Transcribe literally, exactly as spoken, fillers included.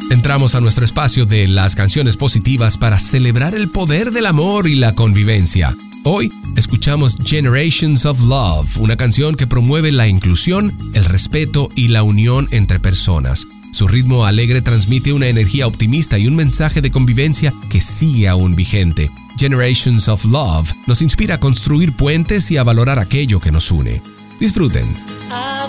Entramos a nuestro espacio de las canciones positivas para celebrar el poder del amor y la convivencia. Hoy escuchamos Generations of Love, una canción que promueve la inclusión, el respeto y la unión entre personas. Su ritmo alegre transmite una energía optimista y un mensaje de convivencia que sigue aún vigente. Generations of Love nos inspira a construir puentes y a valorar aquello que nos une. Disfruten.